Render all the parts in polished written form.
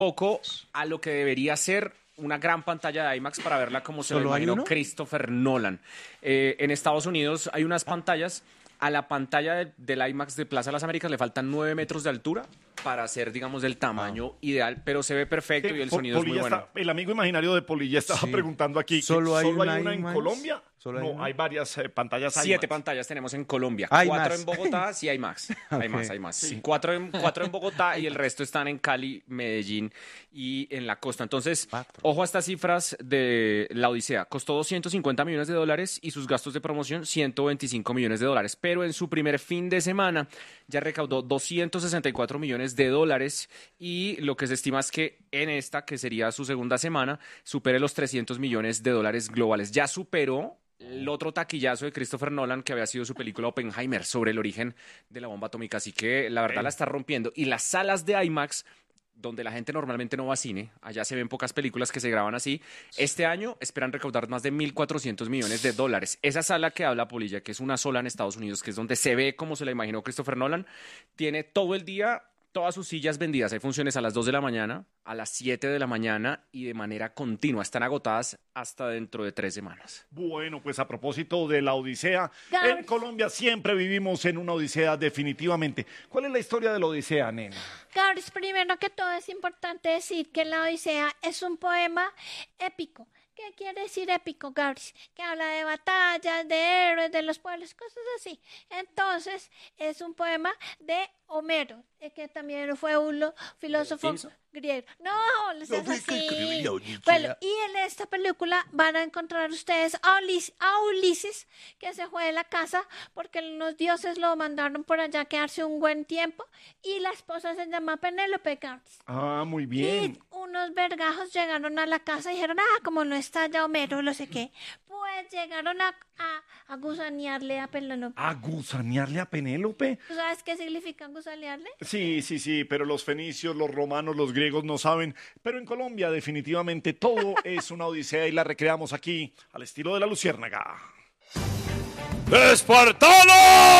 poco a lo que debería ser una gran pantalla de IMAX para verla como se lo imaginó Christopher Nolan. En Estados Unidos hay unas pantallas. A la pantalla del IMAX de Plaza de las Américas le faltan 9 metros de altura para ser, digamos, del tamaño ideal, pero se ve perfecto y el sonido es muy bueno. El amigo imaginario de Poli ya estaba preguntando aquí. ¿Solo hay una en Colombia? No, hay varias pantallas IMAX. 7 pantallas tenemos en Colombia. Hay 4 más. en Bogotá, sí hay más. Hay más, hay más. Sí. 4 en Bogotá y el resto están en Cali, Medellín y en la costa. Entonces, ojo a estas cifras de La Odisea. Costó $250 millones y sus gastos de promoción $125 millones. Pero en su primer fin de semana ya recaudó $264 millones y lo que se estima es que en esta, que sería su segunda semana, supere los $300 millones globales. Ya superó el otro taquillazo de Christopher Nolan, que había sido su película Oppenheimer, sobre el origen de la bomba atómica. Así que la verdad la está rompiendo. Y las salas de IMAX, donde la gente normalmente no va a cine, allá se ven pocas películas que se graban así, este año esperan recaudar más de $1.400 millones. Esa sala que habla Polilla, que es una sola en Estados Unidos, que es donde se ve como se la imaginó Christopher Nolan, tiene todo el día todas sus sillas vendidas. Hay funciones a las 2 de la mañana, a las 7 de la mañana y de manera continua. Están agotadas hasta dentro de 3 semanas. Bueno, pues a propósito de la Odisea, en Colombia siempre vivimos en una Odisea definitivamente. ¿Cuál es la historia de la Odisea, nena? Gabris, primero que todo es importante decir que la Odisea es un poema épico. ¿Qué quiere decir épico, Gabris? Que habla de batallas, de héroes, de los pueblos, cosas así. Entonces, es un poema de Homero, que también fue un filósofo griego. No, les es así. Bueno, y en esta película van a encontrar ustedes a Ulises, que se fue de la casa porque los dioses lo mandaron por allá a quedarse un buen tiempo, y la esposa se llama Penélope, Gabris. Ah, muy bien. Y unos vergajos llegaron a la casa y dijeron, como no está ya Homero, no sé qué, pues llegaron a gusanearle a Penélope. ¿A gusanearle a Penélope? ¿Tú sabes qué significa gusanearle? Sí, pero los fenicios, los romanos, los griegos no saben. Pero en Colombia definitivamente todo es una odisea y la recreamos aquí al estilo de la Luciérnaga. ¡Espartano!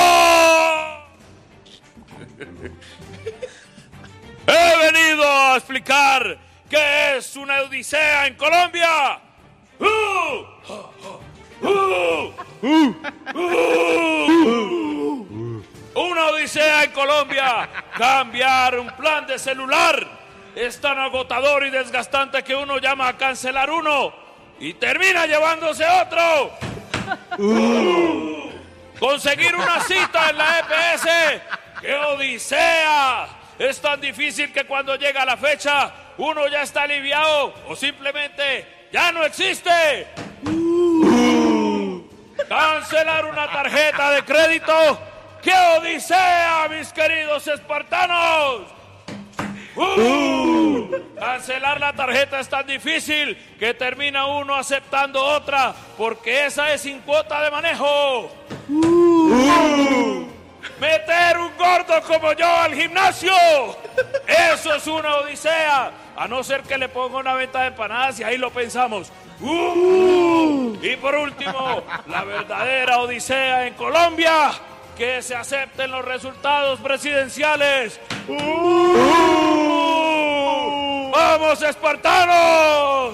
He venido a explicar qué es una odisea en Colombia. Una odisea en Colombia. Cambiar un plan de celular es tan agotador y desgastante que uno llama a cancelar uno y termina llevándose otro. Conseguir una cita en la EPS. ¡Qué odisea! Es tan difícil que cuando llega la fecha uno ya está aliviado o simplemente ya no existe. Cancelar una tarjeta de crédito. ¡Qué odisea, mis queridos espartanos! Cancelar la tarjeta es tan difícil que termina uno aceptando otra porque esa es sin cuota de manejo. Meter un gordo como yo al gimnasio, eso es una odisea, a no ser que le ponga una venta de empanadas y ahí lo pensamos. Y por último, la verdadera odisea en Colombia, que se acepten los resultados presidenciales. ¡Vamos, espartanos!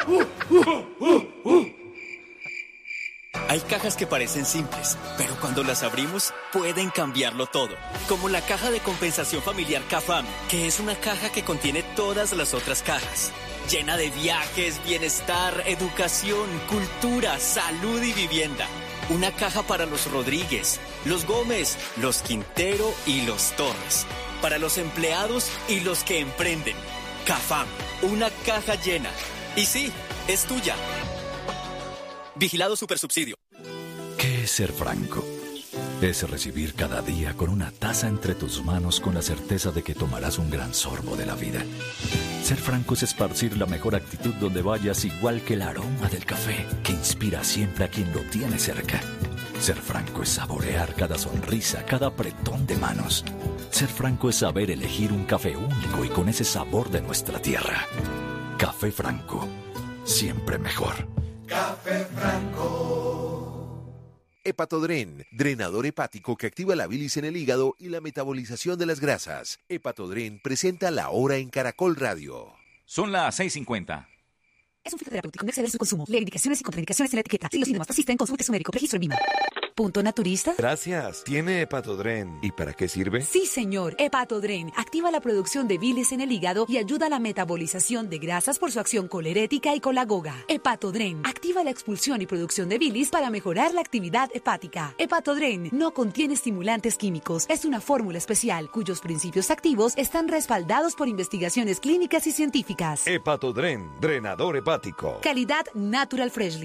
Hay cajas que parecen simples, pero cuando las abrimos pueden cambiarlo todo. Como la caja de compensación familiar CAFAM, que es una caja que contiene todas las otras cajas. Llena de viajes, bienestar, educación, cultura, salud y vivienda. Una caja para los Rodríguez, los Gómez, los Quintero y los Torres. Para los empleados y los que emprenden. CAFAM, una caja llena. Y sí, es tuya. Vigilado Supersubsidio. ¿Qué es ser franco? Es recibir cada día con una taza entre tus manos con la certeza de que tomarás un gran sorbo de la vida. Ser franco es esparcir la mejor actitud donde vayas, igual que el aroma del café, que inspira siempre a quien lo tiene cerca. Ser franco es saborear cada sonrisa, cada apretón de manos. Ser franco es saber elegir un café único y con ese sabor de nuestra tierra. Café Franco, siempre mejor. Café Franco. Hepatodren, drenador hepático que activa la bilis en el hígado y la metabolización de las grasas. Hepatodren presenta La Hora en Caracol Radio. Son las 6:50. Es un fitoterapéutico, no exceder su consumo. Lee indicaciones y contraindicaciones en la etiqueta. Si los síntomas persisten, consulte su médico. Registro en VIMA. ¿Punto naturista? Gracias. ¿Tiene Hepatodren? ¿Y para qué sirve? Sí, señor. Hepatodren activa la producción de bilis en el hígado y ayuda a la metabolización de grasas por su acción colerética y colagoga. Hepatodren activa la expulsión y producción de bilis para mejorar la actividad hepática. Hepatodren no contiene estimulantes químicos. Es una fórmula especial cuyos principios activos están respaldados por investigaciones clínicas y científicas. Hepatodren, drenador hepático. Calidad Natural Freshly.